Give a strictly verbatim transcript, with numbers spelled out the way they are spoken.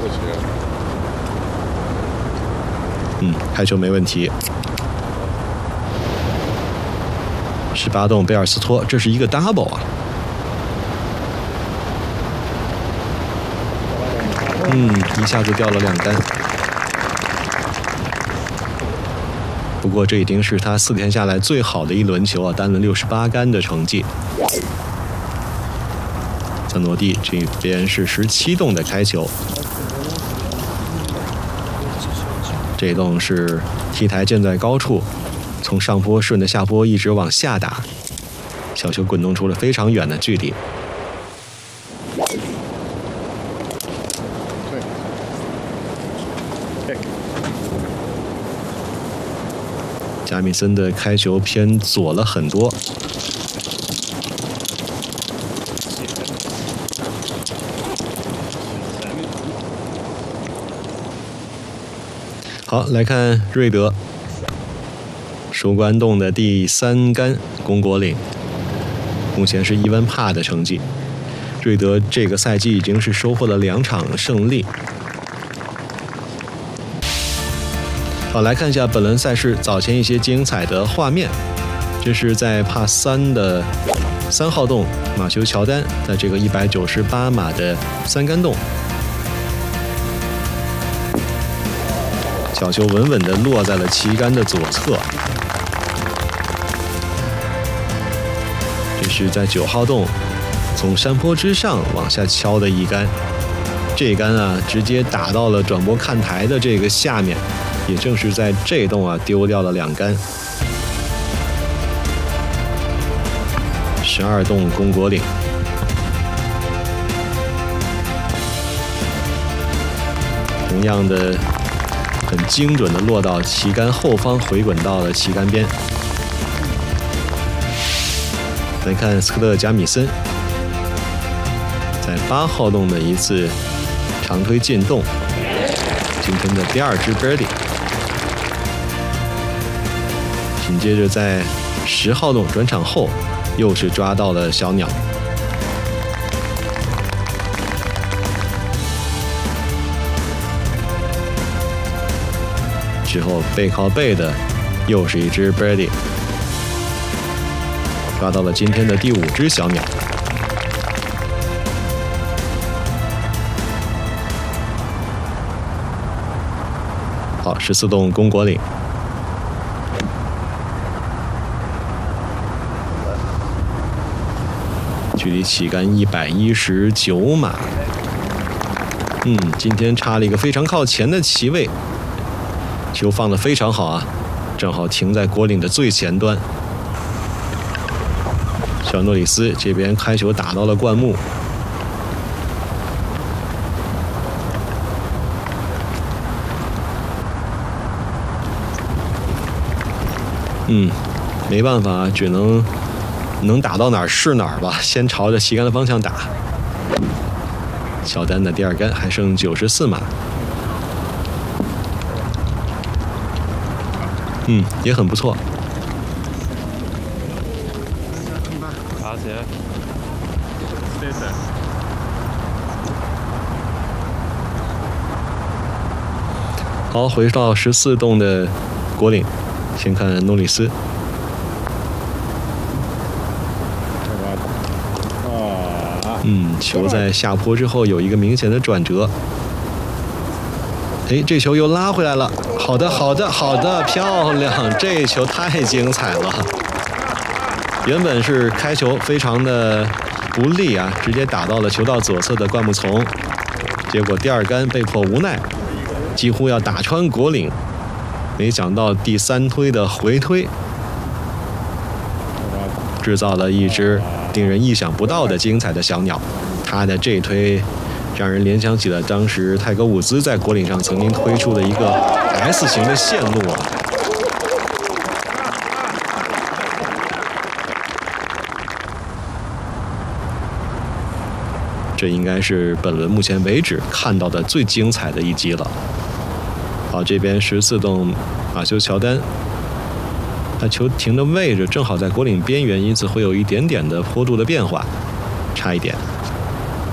嗯，开球没问题。十八洞贝尔斯托，这是一个 double 啊。嗯，一下子掉了两杆。不过这已经是他四天下来最好的一轮球啊，单轮六十八杆的成绩。赞诺蒂这边是十七洞的开球，这一洞是 T 台建在高处，从上坡顺着下坡一直往下打，小球滚动出了非常远的距离。加米森的开球偏左了很多。好，来看瑞德收官洞的第三杆攻果岭，目前是伊文帕的成绩。瑞德这个赛季已经是收获了两场胜利。好，来看一下本轮赛事早前一些精彩的画面。这是在帕三的三号洞，马修乔丹在这个一百九十八码的三杆洞，小球稳稳地落在了旗杆的左侧。这是在九号洞，从山坡之上往下敲的一杆，这一杆啊，直接打到了转播看台的这个下面。也正是在这洞啊丢掉了两杆。十二洞攻果岭，同样的很精准的落到旗杆后方，回滚到了旗杆边。来看斯科特加米森在八号洞的一次长推进洞，今天的第二支 birdie。紧接着在十号洞转场后，又是抓到了小鸟。之后背靠背的又是一只 birdie， 抓到了今天的第五只小鸟。好，十四洞攻果岭。距离旗杆一百一十九码，嗯，今天插了一个非常靠前的旗位，球放得非常好啊，正好停在果岭的最前端。小诺里斯这边开球打到了灌木，嗯，没办法，只能。能打到哪儿是哪儿吧，先朝着旗杆的方向打。乔丹的第二杆还剩九十四码，嗯，也很不错。好，回到十四洞的果岭，先看诺里斯。嗯，球在下坡之后有一个明显的转折。哎，这球又拉回来了。好的，好的，好的，漂亮！这球太精彩了。原本是开球非常的不利啊，直接打到了球道左侧的灌木丛，结果第二杆被迫无奈，几乎要打穿果岭。没想到第三推的回推，制造了一只令人意想不到的精彩的小鸟。他的这一推让人联想起了当时泰格伍兹在果岭上曾经推出的一个 S 型的线路啊。这应该是本轮目前为止看到的最精彩的一击了。好，这边十四洞马修乔丹，他球停的位置正好在果岭边缘，因此会有一点点的坡度的变化，差一点。